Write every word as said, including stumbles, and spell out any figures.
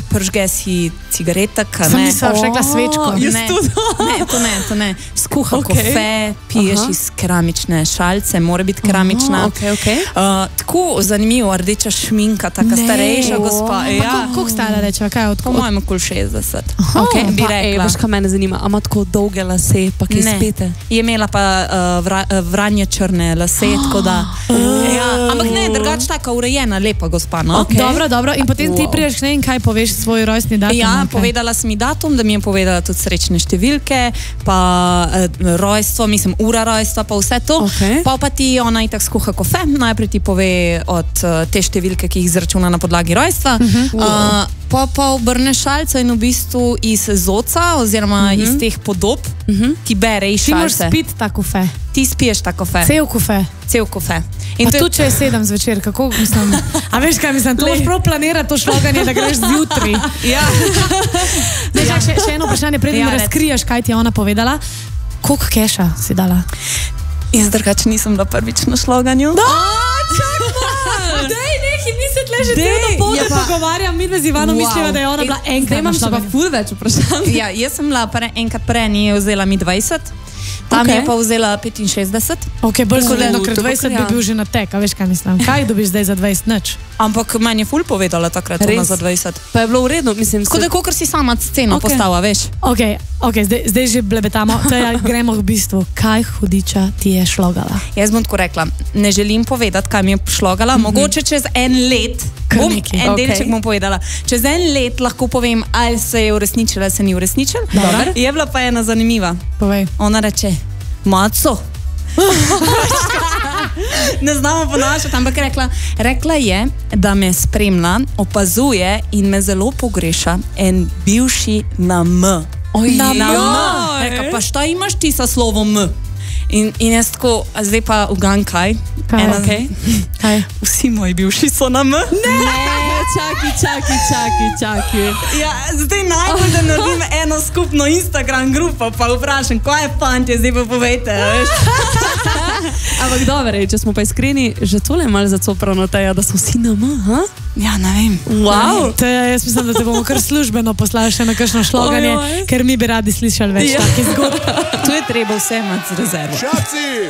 pržge si cigaretek. Sem mislila, še rekla svečko. Ne, ne, to ne, to ne. Skuha okay. kofe, piješ Aha. iz keramične šalce, mora biti keramična. Aha, okay, okay. Uh, tako zanimivo, rdeča šminka, taka ne. starejša gospa. Ja. Koliko stara reče, kaj je od Po mojem okoli šestdeset. Aha, okay, bi rekla. Ej, veš, kaj mene zanima, a ima tako dolge lase, pa kaj spete? Je imela pa uh, vra, vranje črne lase, oh. tako da... Uh. Ja, ampak ne, drugače taka urejena, lepa gospa, no? Okay. Dobro, dobro. In potem wow. ti priješ ne in kaj poveš svoj rojstni datum? Ja, povedala sem mi datum, da mi je povedala tudi srečne številke, pa uh, rojstvo, mislim, ura rojstva, pa vse to. Okay. Pa pa ti ona itak skuha kofe, najprej ti pove od uh, te številke, ki jih izračuna na podlagi rojstva. Uh -huh. uh, pa pa obrne šalce in v bistvu iz zoca oziroma uh -huh. iz teh podob uh -huh. ti bere iz šalce. Ti moraš spiti ta kofe. Ti spiješ ta kofe. Cel kofe. Cel kofe. In pa tudi, če je sedem zvečer, kako mislim? A veš kaj mislim, to moraš prav planirati to šloganje, da greš zjutri. Ja. Zdaj, ja. Še, še eno vprašanje, preden ja, razkriješ, kaj ti je ona povedala. Koliko keša si dala? Jaz drugače nisem bila prvič na šloganju. Da! Čakaj! Dej, nekaj, mi se tle že celo dopoldne ja, pogovarjam, mi z Ivanom wow. misliva, da je ona bila enkrat na šloganju. Zdaj imam še pa ful več vprašanj. Ja, jaz sem bila pre, enkrat prej, ni vzela mi dvajset. Tam okay. je pa vzela petinšestdeset. Ok, bolj koledno, ker dvajset bi bil že na tek, a veš kaj mislim. Kaj dobiš zdaj za dvajset nič? Ampak meni je ful povedala takrat ona za dvajset. Pa je bilo v redu, mislim. Tako da kakor si sama sceno okay. postava, veš. Ok, ok, zdaj, zdaj že blebetamo, zdaj gremo v bistvu. Kaj hudiča ti je šlogala? Jaz bom tako rekla, ne želim povedati, kaj mi je šlogala, mm -hmm. mogoče čez en let, bom, en okay. delček bom povedala, čez en let lahko povem, ali se je uresničila, ali se ni uresničila. Je bila pa ena zanimiva. Povej. Ona reče, Maco. Ne znamo ponašati, ampak rekla, rekla je, da me spremlja, opazuje in me zelo pogreša en bivši na M. Oj, na M. Rekla, pa šta imaš ti sa slovom M? In, in jaz tako, a zdaj pa ugan kaj? Kaj? Ena, okay. Kaj? Vsi moji bivši so na M. Ne! Čaki, čaki, čaki, čaki. Ja, zdaj najbolj, da naredim eno skupno Instagram grupo, pa vprašam, kaj je fantje, zdaj pa povejte, veš? Ampak dobro, če smo pa iskreni, že tole malo zacoprano teja, da so vsi na M, ha? Ja, ne vem. Wow. Teja, jaz mislim, da te bomo kar službeno poslali še na kakšno šloganje, oj, oj. Ker mi bi radi slišali več ja. takih zgodb. Tu je treba vse imati z rezervo.